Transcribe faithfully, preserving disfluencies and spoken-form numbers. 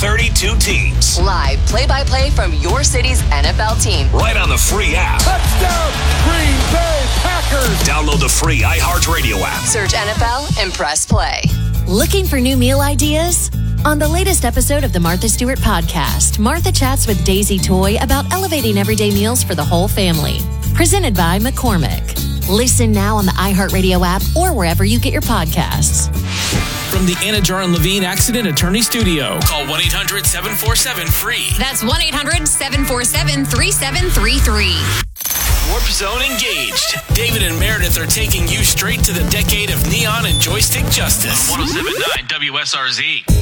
thirty-two teams. Live play-by-play from your city's N F L team. Right on the free app. Touchdown, Green Bay Packers. Download the free iHeartRadio app. Search N F L and press play. Looking for new meal ideas? On the latest episode of the Martha Stewart podcast, Martha chats with Daisy Toy about elevating everyday meals for the whole family. Presented by McCormick. Listen now on the iHeartRadio app or wherever you get your podcasts. From the Anna Jar and Levine Accident Attorney Studio. Call one eight hundred seven four seven free. That's one eight hundred seven four seven three seven three three. Warp Zone engaged. David and Meredith are taking you straight to the decade of neon and joystick justice. one oh seven point nine W S R Z.